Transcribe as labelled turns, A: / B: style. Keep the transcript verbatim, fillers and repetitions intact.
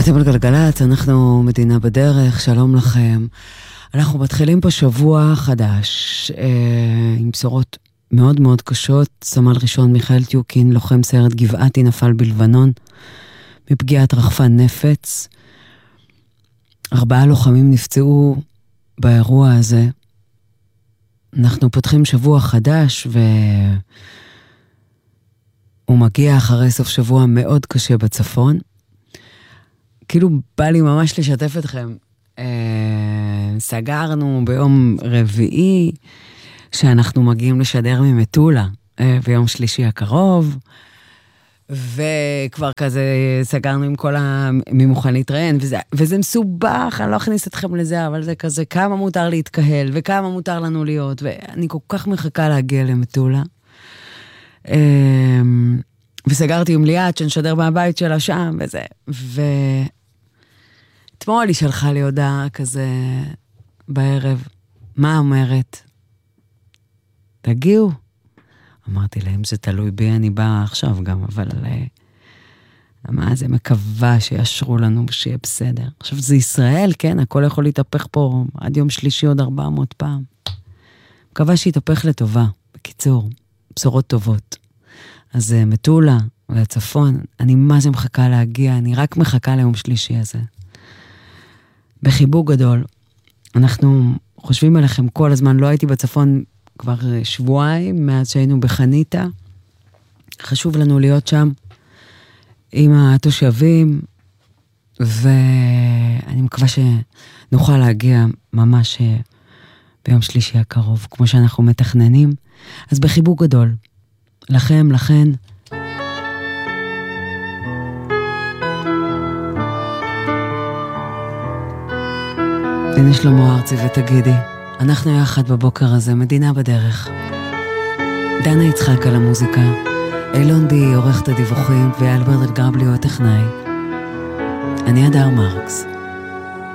A: אתם על גלגלת, אנחנו מדינה בדרך, שלום לכם. אנחנו מתחילים פה שבוע חדש, אה, עם בשורות מאוד מאוד קשות. סמל ראשון מיכאל טיוקין, לוחם סיירת גבעתי, נפל בלבנון, מפגיעת רחפן נפץ. ארבעה לוחמים נפצעו באירוע הזה. אנחנו פותחים שבוע חדש, והוא מגיע אחרי סוף שבוע מאוד קשה בצפון. כאילו בא לי ממש לשתף אתכם. אה, סגרנו ביום רביעי, שאנחנו מגיעים לשדר ממטולה, אה, ביום שלישי הקרוב, וכבר כזה סגרנו עם כל הממוכן להתראיין, וזה, וזה מסובך, אני לא אכניס אתכם לזה, אבל זה כזה, כמה מותר להתקהל, וכמה מותר לנו להיות, ואני כל כך מחכה להגיע למטולה. אה, וסגרתי עם ליאת, שנשדר מהבית שלה שם, וזה, ו... אתמול היא שלחה לי הודעה כזה בערב, מה אומרת? תגיעו. אמרתי להם, זה תלוי בי, אני באה עכשיו גם, אבל מה זה מקווה שישרו לנו שיהיה בסדר. עכשיו זה ישראל, כן, הכל יכול להתהפך פה עד יום שלישי עוד ארבע מאות פעם. מקווה שיתהפך לטובה, בקיצור, בשורות טובות. אז מטולה והצפון, אני מה זה מחכה להגיע, אני רק מחכה ליום שלישי הזה. בחיבוק גדול, אנחנו חושבים עליכם כל הזמן, לא הייתי בצפון כבר שבועיים, מאז שהיינו בחניתה, חשוב לנו להיות שם עם התושבים, ואני מקווה שנוכל להגיע ממש ביום שלישי הקרוב, כמו שאנחנו מתכננים, אז בחיבוק גדול, לכם, לכן, הנה שלמה ארצי ותגידי, אנחנו יחד בבוקר הזה, מדינה בדרך. דנה יצחק על המוזיקה, אילון די עורך את הדיווחים, ואלברט גרבלי הוא הטכנאי. אני הדר מרקס.